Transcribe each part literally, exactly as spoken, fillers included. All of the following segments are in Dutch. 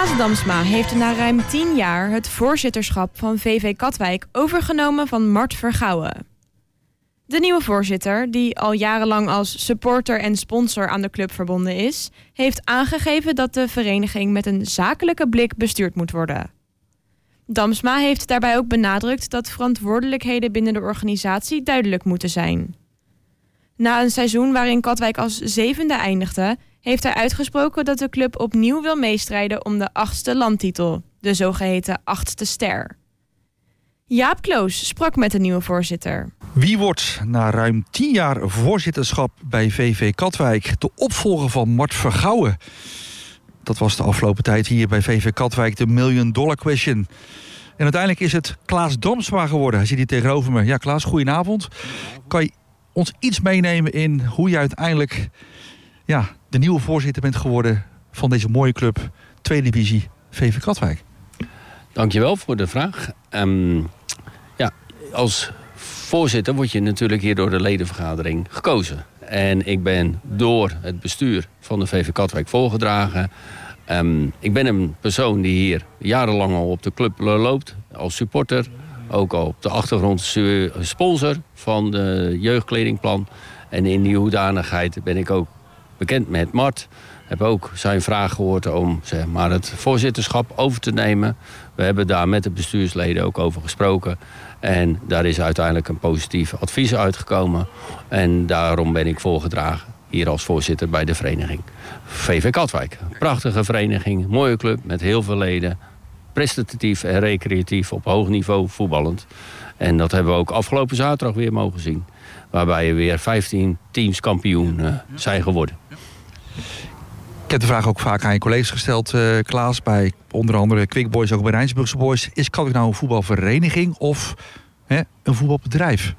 Klaas Damsma heeft na ruim tien jaar het voorzitterschap van V V Katwijk overgenomen van Mart Vergouwen. De nieuwe voorzitter, die al jarenlang als supporter en sponsor aan de club verbonden is, heeft aangegeven dat de vereniging met een zakelijke blik bestuurd moet worden. Damsma heeft daarbij ook benadrukt dat verantwoordelijkheden binnen de organisatie duidelijk moeten zijn. Na een seizoen waarin Katwijk als zevende eindigde, heeft hij uitgesproken dat de club opnieuw wil meestrijden om de achtste landtitel, de zogeheten achtste ster. Jaap Kloos sprak met de nieuwe voorzitter. Wie wordt na ruim tien jaar voorzitterschap bij V V Katwijk de opvolger van Mart Vergouwen? Dat was de afgelopen tijd hier bij V V Katwijk de million dollar question. En uiteindelijk is het Klaas Damsma geworden. Hij zit hier tegenover me. Ja, Klaas, goedenavond. Kan je ons iets meenemen in hoe je uiteindelijk ja, de nieuwe voorzitter bent geworden van deze mooie club, Tweede Divisie V V Katwijk? Dankjewel voor de vraag. Um, ja, als voorzitter word je natuurlijk hier door de ledenvergadering gekozen. En ik ben door het bestuur van de V V Katwijk voorgedragen. Um, ik ben een persoon die hier jarenlang al op de club loopt, als supporter. Ook al op de achtergrond sponsor van de jeugdkledingplan. En in die hoedanigheid ben ik ook bekend met Mart. Heb ook zijn vraag gehoord om zeg maar, het voorzitterschap over te nemen. We hebben daar met de bestuursleden ook over gesproken. En daar is uiteindelijk een positief advies uitgekomen. En daarom ben ik voorgedragen hier als voorzitter bij de vereniging V V Katwijk. Prachtige vereniging, mooie club met heel veel leden. Prestatief en recreatief op hoog niveau voetballend. En dat hebben we ook afgelopen zaterdag weer mogen zien. Waarbij er weer vijftien teams kampioen uh, zijn geworden. Ik heb de vraag ook vaak aan je collega's gesteld, uh, Klaas. Bij onder andere Quick Boys, ook bij Rijnsburgse Boys. Is Katwijk nou een voetbalvereniging of hè, een voetbalbedrijf?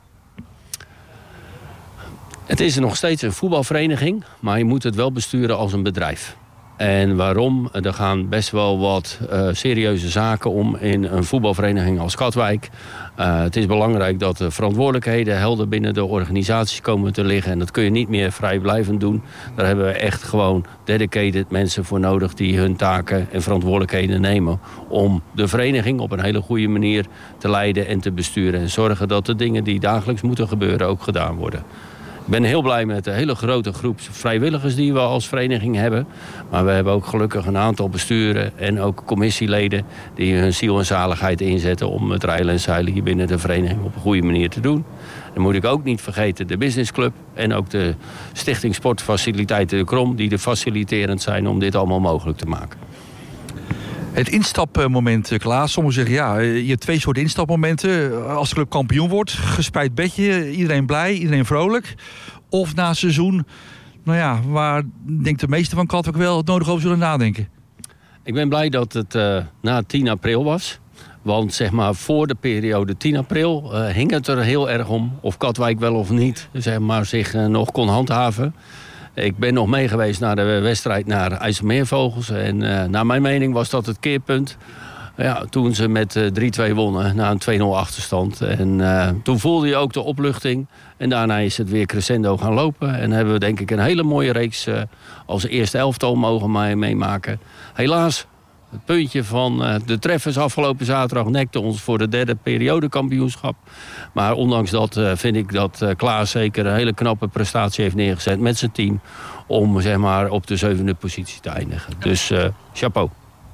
Het is nog steeds een voetbalvereniging. Maar je moet het wel besturen als een bedrijf. En waarom? Er gaan best wel wat uh, serieuze zaken om in een voetbalvereniging als Katwijk. Uh, het is belangrijk dat de verantwoordelijkheden helder binnen de organisatie komen te liggen. En dat kun je niet meer vrijblijvend doen. Daar hebben we echt gewoon dedicated mensen voor nodig die hun taken en verantwoordelijkheden nemen. Om de vereniging op een hele goede manier te leiden en te besturen. En zorgen dat de dingen die dagelijks moeten gebeuren ook gedaan worden. Ik ben heel blij met de hele grote groep vrijwilligers die we als vereniging hebben. Maar we hebben ook gelukkig een aantal besturen en ook commissieleden die hun ziel en zaligheid inzetten om het rijlen en zeilen hier binnen de vereniging op een goede manier te doen. Dan moet ik ook niet vergeten de businessclub en ook de Stichting Sportfaciliteiten de Krom die er faciliterend zijn om dit allemaal mogelijk te maken. Het instapmoment, Klaas. Sommigen zeggen ja, je hebt twee soorten instapmomenten. Als de club kampioen wordt, gespreid bedje, iedereen blij, iedereen vrolijk. Of na een seizoen, nou ja, waar denkt de meeste van Katwijk wel het nodig over zullen nadenken? Ik ben blij dat het uh, na tien april was. Want zeg maar voor de periode tien april uh, hing het er heel erg om of Katwijk wel of niet zeg maar, zich uh, nog kon handhaven. Ik ben nog mee geweest naar de wedstrijd naar IJsselmeervogels. En uh, naar mijn mening was dat het keerpunt. Ja, toen ze met uh, drie twee wonnen na een twee nul achterstand. En uh, toen voelde je ook de opluchting. En daarna is het weer crescendo gaan lopen. En hebben we denk ik een hele mooie reeks uh, als eerste elftal mogen meemaken. Helaas, het puntje van uh, de treffers afgelopen zaterdag nekte ons voor de derde periodekampioenschap. Maar ondanks dat uh, vind ik dat uh, Klaas zeker een hele knappe prestatie heeft neergezet met zijn team. Om zeg maar, op de zevende positie te eindigen. Dus uh, chapeau.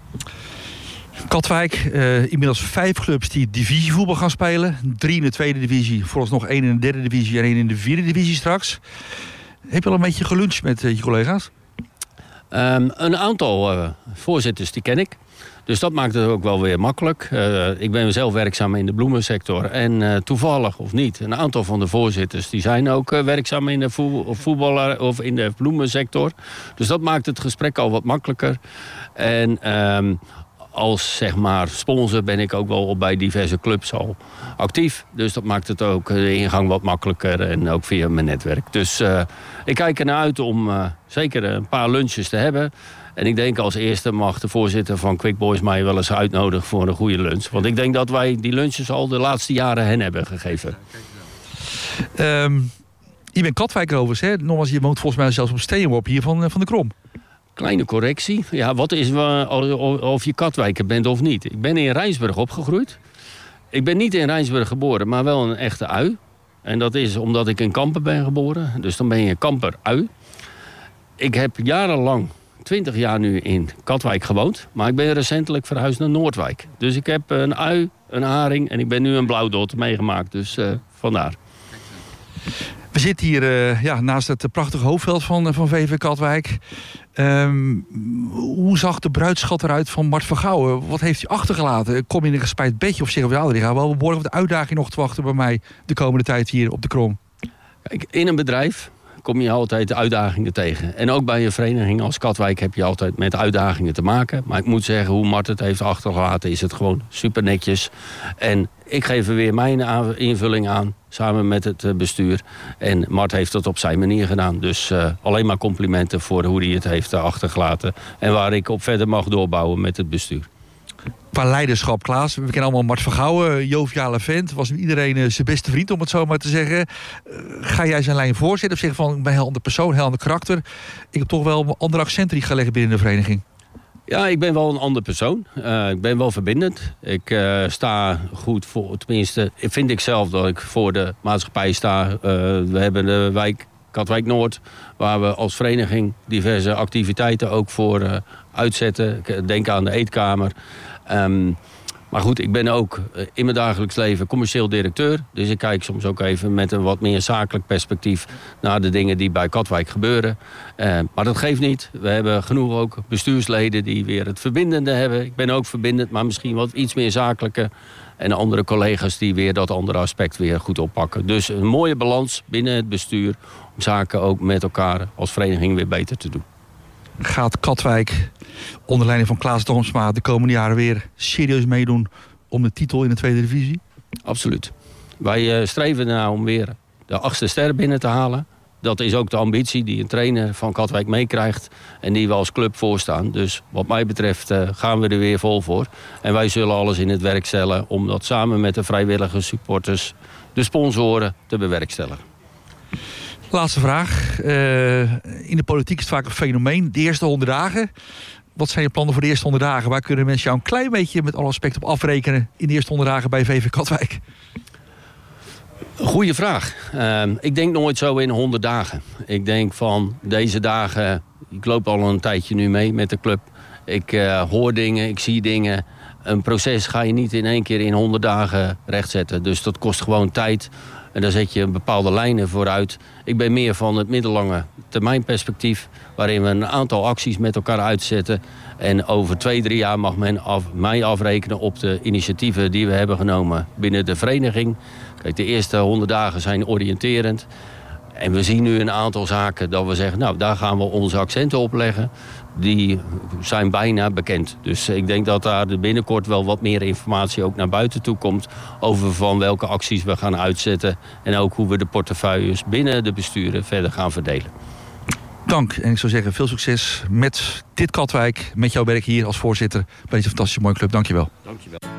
Katwijk, uh, inmiddels vijf clubs die divisievoetbal gaan spelen. Drie in de tweede divisie, vooralsnog één in de derde divisie en één in de vierde divisie straks. Heb je al een beetje geluncht met uh, je collega's? Um, een aantal uh, voorzitters die ken ik. Dus dat maakt het ook wel weer makkelijk. Uh, ik ben zelf werkzaam in de bloemensector. En uh, toevallig of niet, een aantal van de voorzitters die zijn ook uh, werkzaam in de vo- voetballer of in de bloemensector. Dus dat maakt het gesprek al wat makkelijker. En um, als zeg maar sponsor ben ik ook wel bij diverse clubs al actief. Dus dat maakt het ook de ingang wat makkelijker en ook via mijn netwerk. Dus uh, ik kijk ernaar uit om uh, zeker een paar lunches te hebben. En ik denk als eerste mag de voorzitter van Quick Boys mij wel eens uitnodigen voor een goede lunch. Want ik denk dat wij die lunches al de laatste jaren hen hebben gegeven. Um, je bent Katwijker overigens, hè? Nogmaals, je woont volgens mij zelfs op Steenworp hier van, van de Krom. Kleine correctie. Ja, wat is of je Katwijker bent of niet? Ik ben in Rijnsburg opgegroeid. Ik ben niet in Rijnsburg geboren, maar wel een echte ui. En dat is omdat ik in Kampen ben geboren. Dus dan ben je Kamper-ui. Ik heb jarenlang, twintig jaar nu in Katwijk gewoond. Maar ik ben recentelijk verhuisd naar Noordwijk. Dus ik heb een ui, een haring en ik ben nu een blauwdot meegemaakt. Dus uh, vandaar. We zitten hier uh, ja, naast het prachtige hoofdveld van, van V V Katwijk. Um, hoe zag de bruidschat eruit van Mart Vergouwen? Wat heeft hij achtergelaten? Kom je in een gespijt bedje of zeg je, ja, er gaan wel behoorlijk wat uitdaging nog te wachten bij mij de komende tijd hier op de Krom? Kijk, in een bedrijf kom je altijd uitdagingen tegen. En ook bij een vereniging als Katwijk heb je altijd met uitdagingen te maken. Maar ik moet zeggen, hoe Mart het heeft achtergelaten, is het gewoon super netjes. En ik geef er weer mijn invulling aan, samen met het bestuur. En Mart heeft het op zijn manier gedaan. Dus uh, alleen maar complimenten voor hoe hij het heeft achtergelaten. En waar ik op verder mag doorbouwen met het bestuur. Qua leiderschap, Klaas. We kennen allemaal Mart Vergouwen, joviale vent. Was iedereen uh, zijn beste vriend, om het zo maar te zeggen. Uh, ga jij zijn lijn voorzetten of zeggen van, ik ben een heel ander persoon, heel ander karakter. Ik heb toch wel andere accenten die gelegd binnen de vereniging. Ja, ik ben wel een ander persoon. Uh, ik ben wel verbindend. Ik uh, sta goed voor, tenminste, vind ik zelf dat ik voor de maatschappij sta. Uh, we hebben de wijk Katwijk Noord, waar we als vereniging diverse activiteiten ook voor uh, uitzetten. Ik denk aan de eetkamer. Um, maar goed, ik ben ook in mijn dagelijks leven commercieel directeur. Dus ik kijk soms ook even met een wat meer zakelijk perspectief naar de dingen die bij Katwijk gebeuren. Uh, maar dat geeft niet. We hebben genoeg ook bestuursleden die weer het verbindende hebben. Ik ben ook verbindend, maar misschien wat iets meer zakelijke. En andere collega's die weer dat andere aspect weer goed oppakken. Dus een mooie balans binnen het bestuur om zaken ook met elkaar als vereniging weer beter te doen. Gaat Katwijk onder leiding van Klaas Domsma de komende jaren weer serieus meedoen om de titel in de tweede divisie? Absoluut. Wij uh, streven ernaar om weer de achtste ster binnen te halen. Dat is ook de ambitie die een trainer van Katwijk meekrijgt en die we als club voorstaan. Dus wat mij betreft uh, gaan we er weer vol voor. En wij zullen alles in het werk stellen om dat samen met de vrijwillige supporters, de sponsoren, te bewerkstelligen. Laatste vraag. Uh, in de politiek is het vaak een fenomeen. De eerste honderd dagen. Wat zijn je plannen voor de eerste honderd dagen? Waar kunnen mensen jou een klein beetje met alle respect op afrekenen in de eerste honderd dagen bij V V Katwijk? Goeie vraag. Uh, ik denk nooit zo in honderd dagen. Ik denk van deze dagen, ik loop al een tijdje nu mee met de club. Ik uh, hoor dingen, ik zie dingen. Een proces ga je niet in één keer in honderd dagen rechtzetten. Dus dat kost gewoon tijd. En daar zet je een bepaalde lijnen vooruit. Ik ben meer van het middellange termijn perspectief, waarin we een aantal acties met elkaar uitzetten. En over twee, drie jaar mag men af, mij afrekenen op de initiatieven die we hebben genomen binnen de vereniging. Kijk, de eerste honderd dagen zijn oriënterend. En we zien nu een aantal zaken dat we zeggen, nou, daar gaan we onze accenten op leggen. Die zijn bijna bekend. Dus ik denk dat daar binnenkort wel wat meer informatie ook naar buiten toe komt over van welke acties we gaan uitzetten en ook hoe we de portefeuilles binnen de besturen verder gaan verdelen. Dank. En ik zou zeggen, veel succes met dit Katwijk, met jouw werk hier als voorzitter bij deze fantastische mooie club. Dank je wel. Dank je wel.